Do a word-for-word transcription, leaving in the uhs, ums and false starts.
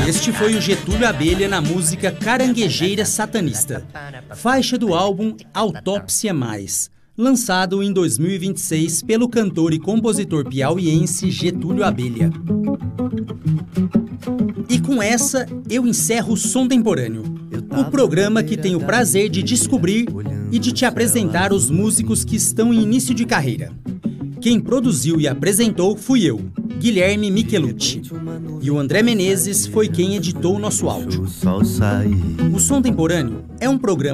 Este foi o Getúlio Abelha na música Caranguejeira Satanista, faixa do álbum Autópsia Mais, lançado em dois mil e vinte e seis pelo cantor e compositor piauiense Getúlio Abelha. E com essa, eu encerro o Som Temporâneo, o programa que tem o prazer de descobrir e de te apresentar os músicos que estão em início de carreira. Quem produziu e apresentou fui eu, Guilherme Michelucci. E o André Menezes foi quem editou o nosso áudio. O Som Temporâneo é um programa